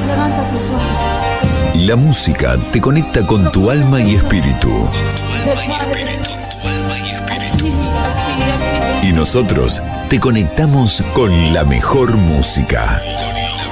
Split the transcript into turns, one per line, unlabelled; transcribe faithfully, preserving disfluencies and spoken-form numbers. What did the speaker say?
levanta tus sueños.
La música te conecta con tu alma y espíritu. Y nosotros te conectamos con la mejor música.